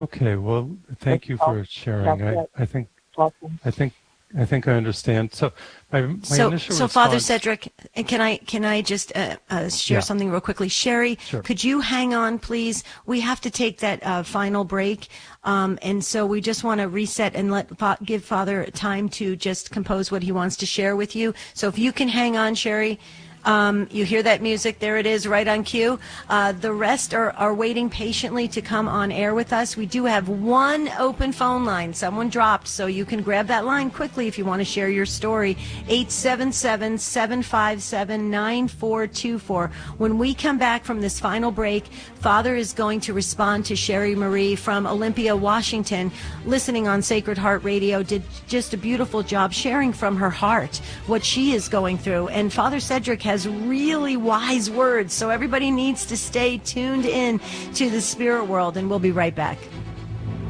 Okay, well, That's thank you all. for sharing. That's it. I think Awesome. I think I think I understand. So my So, initial so Father response, Cedric, and can I just share yeah, something real quickly? Sherry, sure. could you hang on, please? We have to take that final break, and so we just want to reset and give Father time to just compose what he wants to share with you. So if you can hang on, Sherry. You hear that music? There it is, right on cue. The rest are waiting patiently to come on air with us. We do have one open phone line. Someone dropped, so you can grab that line quickly if you want to share your story. 877-757-9424. When we come back from this final break, Father is going to respond to Sherry Marie from Olympia, Washington, listening on Sacred Heart Radio. Did just a beautiful job sharing from her heart what she is going through. And Father Cedric has really wise words, so everybody needs to stay tuned in to the spirit world, and we'll be right back.